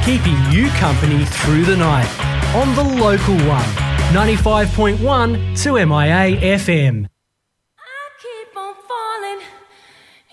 keeping you company through the night on the local one, 95.1 2MIA FM.